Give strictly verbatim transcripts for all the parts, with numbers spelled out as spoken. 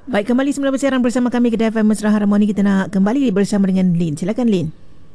Baik, kembali semula bersiaran bersama kami Kedai F M Mesra Harmoni. Kita nak kembali bersama dengan Lin. Silakan Lin.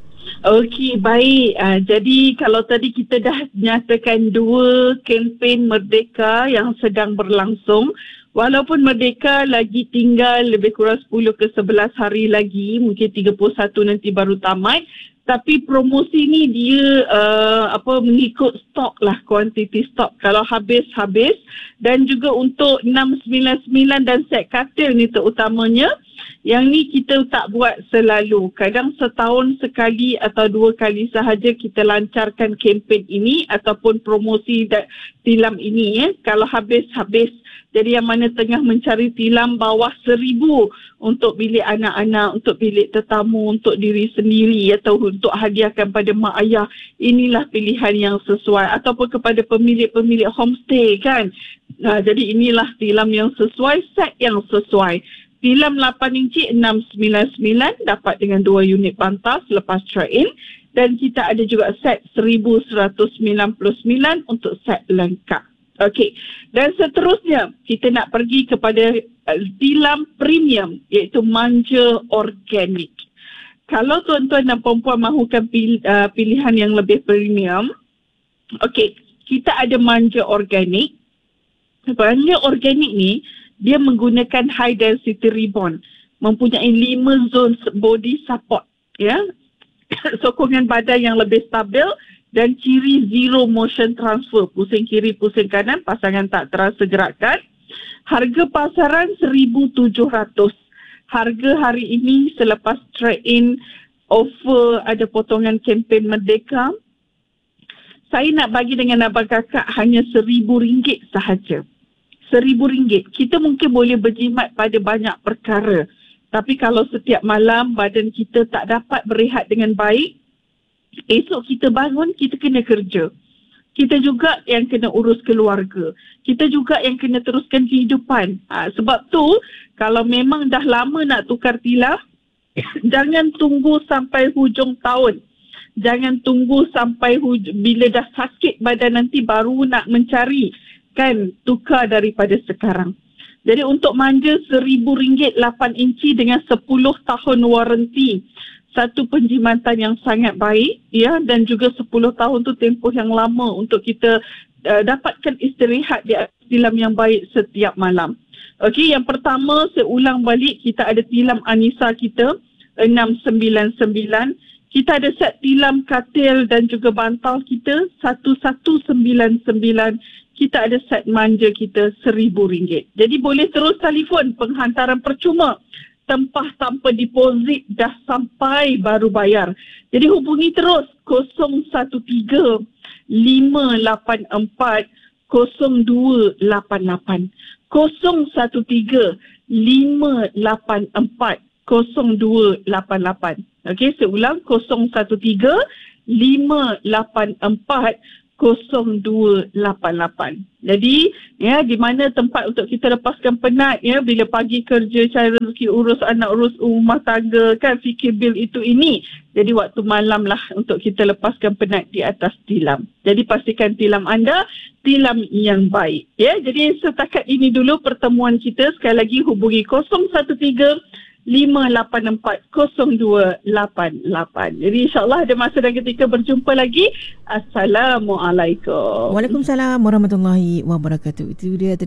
Okey, baik. Uh, jadi kalau tadi kita dah nyatakan dua kempen Merdeka yang sedang berlangsung. Walaupun Merdeka lagi tinggal lebih kurang sepuluh ke sebelas hari lagi, mungkin tiga puluh satu nanti baru tamat. Tapi promosi ni dia uh, apa mengikut stok lah, kuantiti stok. Kalau habis, habis. Dan juga untuk enam sembilan sembilan dan set katil ni terutamanya, yang ni kita tak buat selalu. Kadang setahun sekali atau dua kali sahaja kita lancarkan kempen ini ataupun promosi da- tilam ini. Eh. Kalau habis, habis. Jadi yang mana tengah mencari tilam bawah seribu untuk bilik anak-anak, untuk bilik tetamu, untuk diri sendiri atau untuk hadiahkan pada mak ayah. Inilah pilihan yang sesuai. Ataupun kepada pemilik-pemilik homestay kan. Nah, jadi inilah tilam yang sesuai, set yang sesuai. Tilam lapan inci enam sembilan sembilan dapat dengan dua unit bantal selepas trade-in. Dan kita ada juga set seribu seratus sembilan puluh sembilan untuk set lengkap. Okey. Dan seterusnya kita nak pergi kepada uh, tilam premium iaitu manja organik. Kalau tuan-tuan dan puan-puan mahukan pil, uh, pilihan yang lebih premium, okey, kita ada manja organik. Manja organik ni dia menggunakan high density ribbon, mempunyai lima zone body support, ya. Sokongan badan yang lebih stabil dan ciri zero motion transfer, pusing kiri pusing kanan pasangan tak terasa gerakan. Harga pasaran seribu tujuh ratus. Harga hari ini selepas trade-in offer ada potongan kempen Merdeka, saya nak bagi dengan abang kakak hanya seribu ringgit sahaja. Seribu ringgit. Kita mungkin boleh berjimat pada banyak perkara. Tapi kalau setiap malam badan kita tak dapat berehat dengan baik, esok kita bangun, kita kena kerja. Kita juga yang kena urus keluarga. Kita juga yang kena teruskan kehidupan. Ha, sebab tu, kalau memang dah lama nak tukar tilam, jangan tunggu sampai hujung tahun. Jangan tunggu sampai huj- bila dah sakit badan nanti baru nak mencari. Kan, tukar daripada sekarang. Jadi untuk manja seribu ringgit lapan inci dengan sepuluh tahun waranti. Satu penjimatan yang sangat baik, ya, dan juga sepuluh tahun tu tempoh yang lama untuk kita uh, dapatkan istirahat di atas tilam yang baik setiap malam. Okey, yang pertama saya ulang balik, kita ada tilam Anissa kita enam sembilan sembilan. Kita ada set tilam katil dan juga bantal kita satu satu sembilan sembilan. Kita ada set manja kita seribu ringgit. Jadi boleh terus telefon, penghantaran percuma. Tempah tanpa deposit dah sampai baru bayar. Jadi hubungi terus kosong satu tiga lima lapan empat kosong dua lapan lapan. kosong satu tiga lima lapan empat kosong dua lapan lapan. Okey, saya ulang kosong satu tiga lima lapan empat kosong dua lapan lapan. Jadi, ya, di mana tempat untuk kita lepaskan penat, ya, bila pagi kerja, cari rezeki, urus anak, urus rumah tangga, kan, fikir bil itu ini. Jadi, waktu malam lah untuk kita lepaskan penat di atas tilam. Jadi, pastikan tilam anda, tilam yang baik. Ya, jadi setakat ini dulu pertemuan kita. Sekali lagi hubungi kosong satu tiga lima lapan empat kosong dua lapan lapan. Jadi insyaAllah ada masa dan ketika berjumpa lagi. Assalamualaikum. Waalaikumsalam warahmatullahi wabarakatuh. Itu dia tadi.